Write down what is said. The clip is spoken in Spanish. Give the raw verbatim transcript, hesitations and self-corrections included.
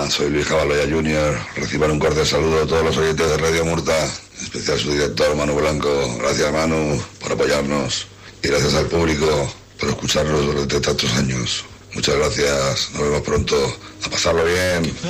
Hola, soy Luis Cabaloya junior Reciban un cordial saludo a todos los oyentes de Radio Murta, en especial su director Manu Blanco. Gracias, Manu, por apoyarnos, y gracias al público por escucharnos durante tantos años. Muchas gracias, nos vemos pronto, a pasarlo bien.